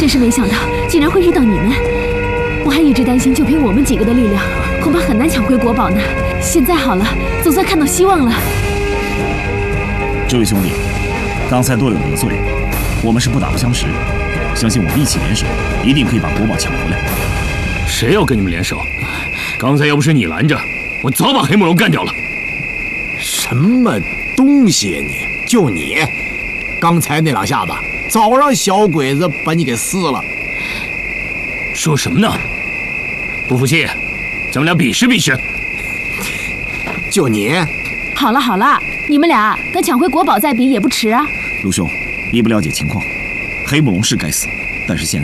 真是没想到，竟然会遇到你们。我还一直担心，就凭我们几个的力量，恐怕很难抢回国宝呢。现在好了，总算看到希望了。 这位兄弟，刚才多有得罪，我们是不打不相识，相信我们一起联手，一定可以把国宝抢回来。 谁要跟你们联手？刚才要不是你拦着，我早把黑木龙干掉了。 什么东西呀你？就你，刚才那两下子，早让小鬼子把你给撕了。 说什么呢？不服气，咱们俩比试比试。 就你， 好了好了，你们俩等抢回国宝再比也不迟啊。 陆兄，你不了解情况，黑木龙是该死，但是现